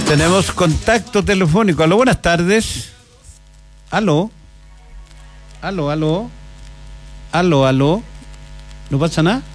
Tenemos contacto telefónico. Aló, buenas tardes. Aló. ¿No pasa nada?